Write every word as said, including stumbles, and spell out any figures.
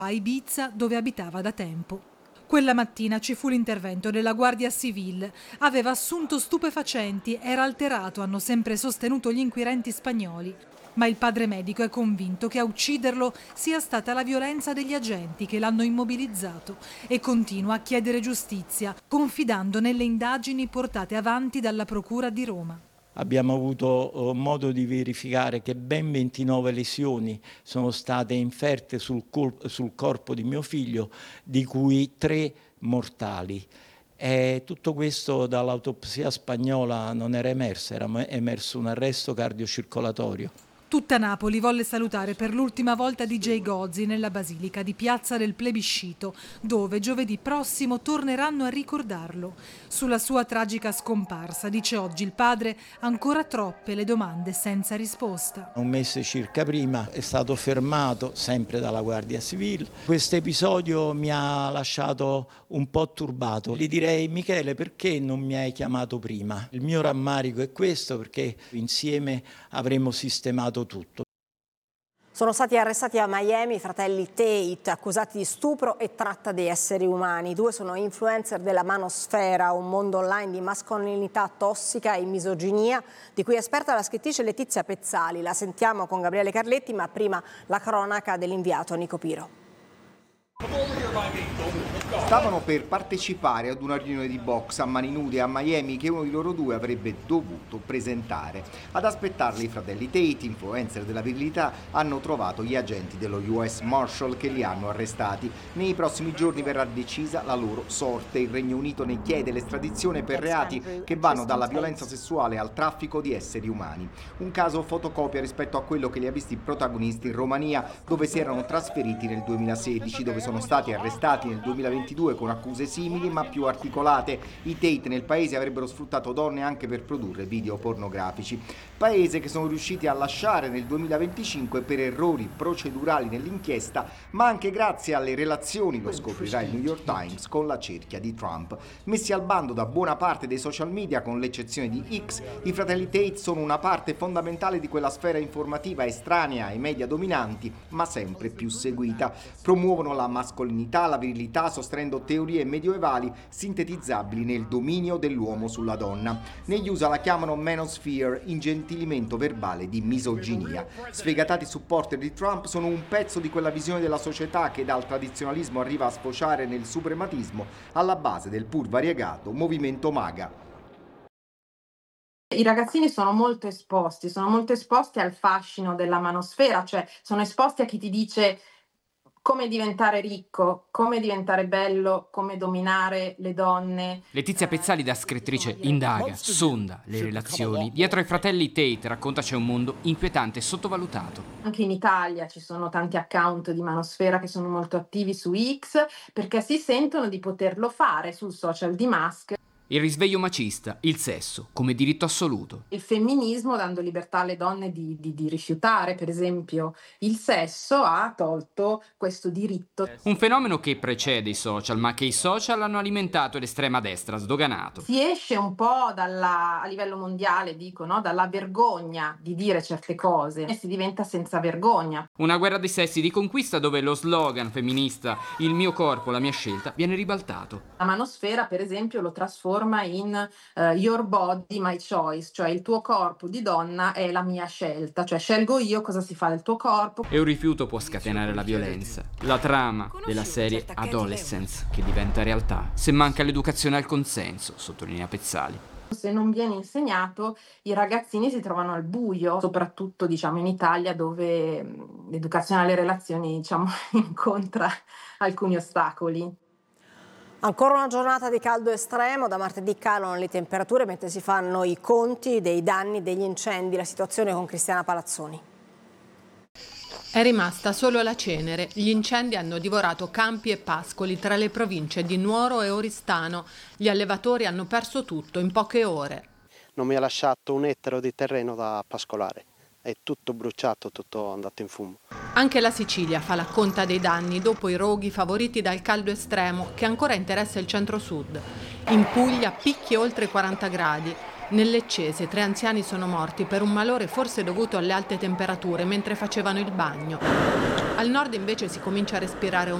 a Ibiza, dove abitava da tempo. Quella mattina ci fu l'intervento della Guardia Civile. Aveva assunto stupefacenti, era alterato, hanno sempre sostenuto gli inquirenti spagnoli. Ma il padre medico è convinto che a ucciderlo sia stata la violenza degli agenti che l'hanno immobilizzato e continua a chiedere giustizia, confidando nelle indagini portate avanti dalla Procura di Roma. Abbiamo avuto modo di verificare che ben ventinove lesioni sono state inferte sul, col- sul corpo di mio figlio, di cui tre mortali. E tutto questo dall'autopsia spagnola non era emerso, era emerso un arresto cardiocircolatorio. Tutta Napoli volle salutare per l'ultima volta D J Gozzi nella Basilica di Piazza del Plebiscito, dove giovedì prossimo torneranno a ricordarlo. Sulla sua tragica scomparsa, dice oggi il padre, ancora troppe le domande senza risposta. Un mese circa prima è stato fermato, sempre dalla Guardia Civile. Questo episodio mi ha lasciato un po' turbato. Gli direi: Michele, perché non mi hai chiamato prima? Il mio rammarico è questo, perché insieme avremmo sistemato tutto. Sono stati arrestati a Miami i fratelli Tate, accusati di stupro e tratta di esseri umani. I due sono influencer della Manosfera, un mondo online di mascolinità tossica e misoginia, di cui è esperta la scrittrice Letizia Pezzali. La sentiamo con Gabriele Carletti, ma prima la cronaca dell'inviato Nico Piro. Stavano per partecipare ad una riunione di box a mani nude a Miami che uno di loro due avrebbe dovuto presentare. Ad aspettarli i fratelli Tate, influencer della virilità, hanno trovato gli agenti dello U S Marshal che li hanno arrestati. Nei prossimi giorni verrà decisa la loro sorte. Il Regno Unito ne chiede l'estradizione per reati che vanno dalla violenza sessuale al traffico di esseri umani. Un caso fotocopia rispetto a quello che li ha visti protagonisti in Romania, dove si erano trasferiti nel duemilasedici, dove sono stati arrestati nel duemilaventidue con accuse simili ma più articolate. I Tate nel paese avrebbero sfruttato donne anche per produrre video pornografici. Paese che sono riusciti a lasciare nel duemilaventicinque per errori procedurali nell'inchiesta, ma anche grazie alle relazioni, lo scoprirà il New York Times, con la cerchia di Trump. Messi al bando da buona parte dei social media, con l'eccezione di X, i fratelli Tate sono una parte fondamentale di quella sfera informativa estranea ai media dominanti, ma sempre più seguita. Promuovono la mascolinità, la virilità, sostenendo teorie medioevali sintetizzabili nel dominio dell'uomo sulla donna. Negli U S A la chiamano manosphere, ingentilimento verbale di misoginia. Sfegatati supporter di Trump sono un pezzo di quella visione della società che dal tradizionalismo arriva a sfociare nel suprematismo, alla base del pur variegato movimento MAGA. I ragazzini sono molto esposti, sono molto esposti al fascino della manosfera, cioè sono esposti a chi ti dice come diventare ricco, come diventare bello, come dominare le donne. Letizia Pezzali, da scrittrice, indaga, sonda le relazioni. Dietro ai fratelli Tate, racconta, c'è un mondo inquietante e sottovalutato. Anche in Italia ci sono tanti account di manosfera che sono molto attivi su X, perché si sentono di poterlo fare sul social di Musk. Il risveglio macista, il sesso come diritto assoluto. Il femminismo, dando libertà alle donne di, di, di rifiutare, per esempio, il sesso, ha tolto questo diritto. Un fenomeno che precede i social, ma che i social hanno alimentato, e l'estrema destra ha sdoganato. Si esce un po' dalla, a livello mondiale, dico, no? dalla vergogna di dire certe cose e si diventa senza vergogna. Una guerra dei sessi di conquista dove lo slogan femminista "il mio corpo, la mia scelta" viene ribaltato. La manosfera, per esempio, lo trasforma in uh, your body, my choice, cioè il tuo corpo di donna è la mia scelta, cioè scelgo io cosa si fa del tuo corpo. E un rifiuto può scatenare la violenza. La trama della serie Adolescence, che diventa realtà se manca l'educazione al consenso, sottolinea Pezzali. Se non viene insegnato, i ragazzini si trovano al buio, soprattutto diciamo in Italia, dove l'educazione alle relazioni diciamo incontra alcuni ostacoli. Ancora una giornata di caldo estremo, da martedì calano le temperature mentre si fanno i conti dei danni degli incendi. La situazione con Cristiana Palazzoni. È rimasta solo la cenere. Gli incendi hanno divorato campi e pascoli tra le province di Nuoro e Oristano. Gli allevatori hanno perso tutto in poche ore. Non mi ha lasciato un ettaro di terreno da pascolare. È tutto bruciato, tutto andato in fumo. Anche la Sicilia fa la conta dei danni dopo i roghi favoriti dal caldo estremo che ancora interessa il centro-sud. In Puglia picchi oltre quaranta gradi. Nel Leccese tre anziani sono morti per un malore forse dovuto alle alte temperature mentre facevano il bagno. Al nord invece si comincia a respirare un